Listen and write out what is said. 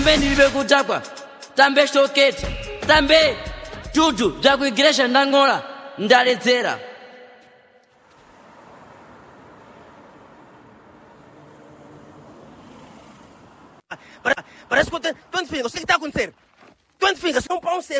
ndilibe kutakwa tambe stoketi tambe tutu byakuigiresha ndangola ndaledzera. Parece que eu tô te finga, o que tá acontecendo? Tô te finga, são pão